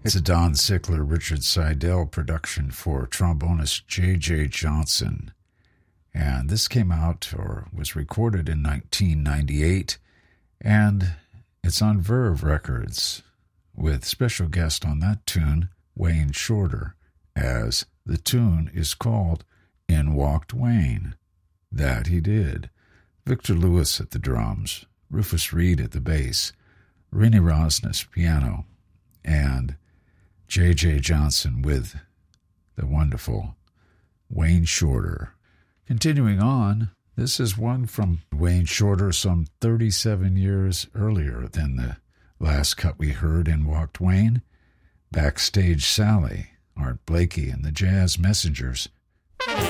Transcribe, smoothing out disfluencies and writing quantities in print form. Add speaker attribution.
Speaker 1: It's a Don Sickler, Richard Seidel production for trombonist J.J. Johnson. And this came out, or was recorded in 1998, and it's on Verve Records, with special guest on that tune, Wayne Shorter, as the tune is called In Walked Wayne. That he did. Victor Lewis at the drums, Rufus Reed at the bass, Rennie Rosnes piano, and J.J. Johnson with the wonderful Wayne Shorter. Continuing on, this is one from Wayne Shorter some 37 years earlier than the last cut we heard in Walked Wayne. Backstage Sally, Art Blakey and the Jazz Messengers.